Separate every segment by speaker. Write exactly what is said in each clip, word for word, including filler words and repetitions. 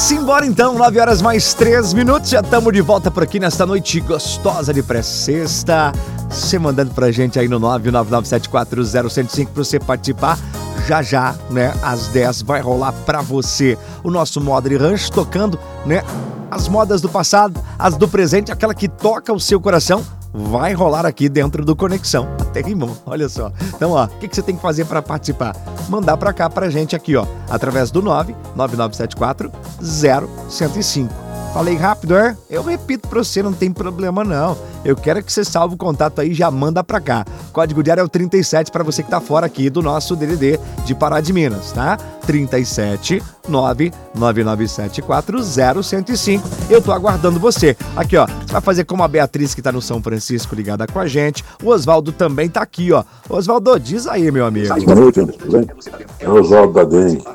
Speaker 1: Simbora então, nove horas mais três minutos, já estamos de volta por aqui nesta noite gostosa de pré-sexta. Você mandando pra gente aí no nove nove nove sete quatro zero zero zero cinco pra você participar. Já já, né, às dez vai rolar pra você o nosso Modern Ranch tocando, né, as modas do passado, as do presente, aquela que toca o seu coração. Vai rolar aqui dentro do Conexão. Até rimou, olha só. Então, ó, o que, que você tem que fazer para participar? Mandar para cá pra gente aqui, ó, através do nove nove nove sete quatro zero zero zero cinco. Falei rápido, é? Eu repito pra você, não tem problema não. Eu quero que você salve o contato aí e já manda pra cá. Código de área é o trinta e sete pra você que tá fora aqui do nosso D D D de Pará de Minas, tá? trinta e sete nove nove nove sete quatro zero zero zero cinco. Eu tô aguardando você. Aqui, ó, você vai fazer como a Beatriz que tá no São Francisco ligada com a gente. O Oswaldo também tá aqui, ó. Oswaldo, diz aí, meu amigo.
Speaker 2: Boa noite, Anderson, tudo bem? É o Oswaldo da D E M.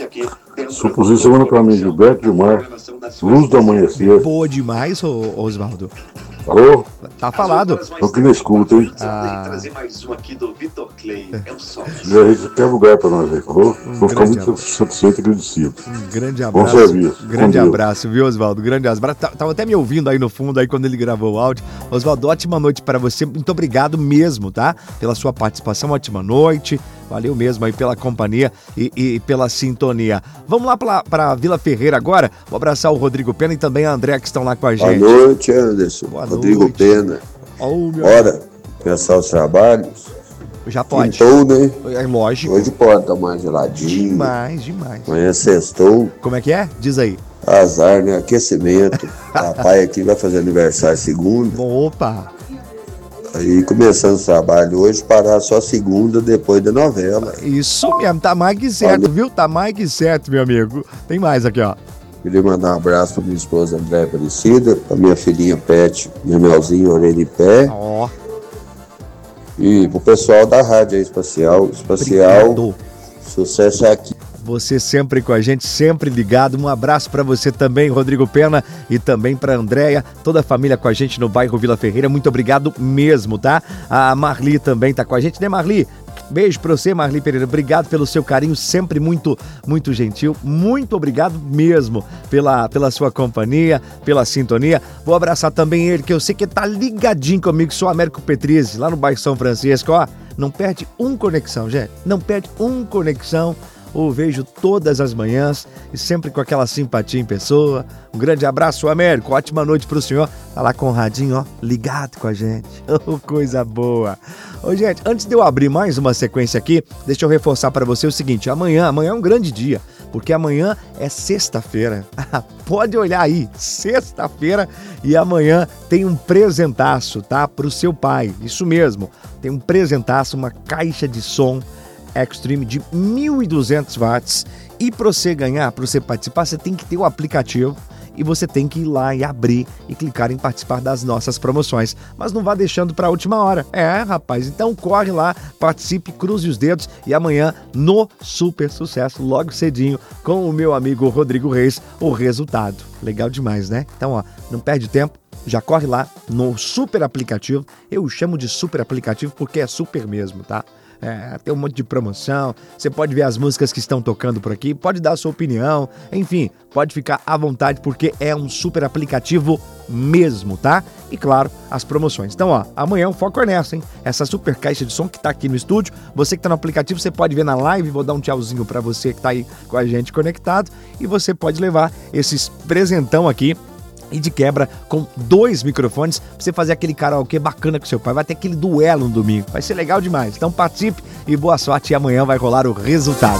Speaker 2: Suposição para mim, Gilberto Gilmar, Luz do Amanhecer.
Speaker 1: Boa demais, ô, Oswaldo.
Speaker 2: Alô?
Speaker 1: Tá falado.
Speaker 2: Tô aqui na escuta, hein?
Speaker 1: Ah.
Speaker 3: Trazer mais um aqui do Vitor Clay. É o sol.
Speaker 2: E aí, você quer lugar pra nós aí, falou?
Speaker 1: Um
Speaker 2: Vou ficar muito
Speaker 1: abraço.
Speaker 2: satisfeito e agradecido.
Speaker 1: Um grande
Speaker 2: Bom
Speaker 1: abraço.
Speaker 2: serviço.
Speaker 1: Grande
Speaker 2: Com Deus.
Speaker 1: abraço, viu, Oswaldo? Grande abraço. Tá- Tava até me ouvindo aí no fundo, aí quando ele gravou o áudio. Oswaldo, ótima noite para você. Muito obrigado mesmo, tá? Pela sua participação, ótima noite. Valeu mesmo aí pela companhia e, e pela sintonia. Vamos lá pra, pra Vila Ferreira agora. Vou abraçar o Rodrigo Pena e também a André que estão lá com a
Speaker 4: Boa
Speaker 1: gente.
Speaker 4: noite, Anderson.
Speaker 1: Boa
Speaker 4: Rodrigo
Speaker 1: noite.
Speaker 4: Pena.
Speaker 1: Oh, meu...
Speaker 4: Bora começar os trabalhos.
Speaker 1: Já pode.
Speaker 4: Quintou, né?
Speaker 1: É lógico.
Speaker 4: Hoje pode dar mais geladinho.
Speaker 1: Demais, demais.
Speaker 4: Amanhã sextou.
Speaker 1: Como é que é? Diz aí.
Speaker 4: Azar, né? Aquecimento. Papai aqui vai fazer aniversário segunda.
Speaker 1: Opa!
Speaker 4: Aí começando os trabalhos hoje, parar só segunda depois da novela.
Speaker 1: Isso mesmo, tá mais que certo, viu? Tá mais que certo, meu amigo. Tem mais aqui, ó.
Speaker 4: Queria mandar um abraço pra minha esposa André Aparecida, pra minha filhinha Pet, minha Melzinha Orelha em Pé.
Speaker 1: Ó.
Speaker 4: E pro pessoal da Rádio Espacial. Espacial,
Speaker 1: Obrigado.
Speaker 4: sucesso é aqui.
Speaker 1: Você sempre com a gente, sempre ligado. Um abraço pra você também, Rodrigo Pena, e também pra Andréia, toda a família com a gente no bairro Vila Ferreira. Muito obrigado mesmo, tá? A Marli também tá com a gente, né, Marli? Beijo pra você, Marli Pereira. Obrigado pelo seu carinho, sempre muito, muito gentil. Muito obrigado mesmo pela, pela sua companhia, pela sintonia. Vou abraçar também ele, que eu sei que tá ligadinho comigo, sou Américo Petrizzi, lá no bairro São Francisco, ó. Não perde um conexão, gente. Não perde um conexão. O vejo todas as manhãs e sempre com aquela simpatia em pessoa. Um grande abraço, Américo. Ótima noite pro senhor. Tá lá com o radinho, ó, ligado com a gente. Oh, coisa boa. Ô, gente, antes de eu abrir mais uma sequência aqui, deixa eu reforçar para você o seguinte. Amanhã, amanhã é um grande dia, porque amanhã é sexta-feira. Pode olhar aí, sexta-feira, e amanhã tem um presentaço, tá? Pro seu pai. Isso mesmo. Tem um presentaço, uma caixa de som Extreme de mil e duzentos watts, e para você ganhar, para você participar, você tem que ter o aplicativo e você tem que ir lá e abrir e clicar em participar das nossas promoções, mas não vá deixando para a última hora. É, rapaz, então corre lá, participe, cruze os dedos e amanhã no Super Sucesso, logo cedinho, com o meu amigo Rodrigo Reis, o resultado. Legal demais, né? Então, ó, não perde tempo. Já corre lá no super aplicativo. Eu chamo de super aplicativo porque é super mesmo, tá? É, tem um monte de promoção, você pode ver as músicas que estão tocando por aqui, pode dar a sua opinião, enfim, pode ficar à vontade porque é um super aplicativo mesmo, tá? E claro, as promoções. Então, ó, amanhã o foco é nessa, hein? Essa super caixa de som que tá aqui no estúdio, você que tá no aplicativo, você pode ver na live, vou dar um tchauzinho pra você que tá aí com a gente conectado, e você pode levar esses presentão aqui, e de quebra com dois microfones pra você fazer aquele karaokê bacana com seu pai. Vai ter aquele duelo no domingo, vai ser legal demais. Então participe e boa sorte, e amanhã vai rolar o resultado.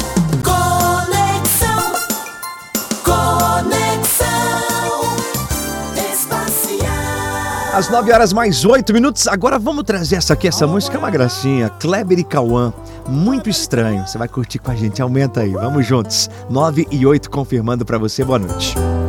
Speaker 5: Conexão, Conexão Espacial.
Speaker 1: Às nove horas mais oito minutos, agora vamos trazer essa aqui, essa música é uma gracinha, Kleber e Cauã, Muito Estranho. Você vai curtir com a gente, aumenta aí, vamos juntos. nove e oito confirmando pra você, boa noite.